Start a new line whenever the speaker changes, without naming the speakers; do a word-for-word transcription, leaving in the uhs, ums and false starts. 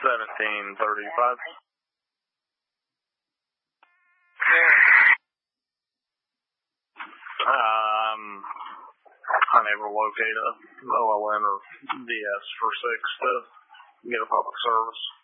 seventeen thirty-five.
Yeah.
Um, unable to locate a O L N or D S for six to get a public service.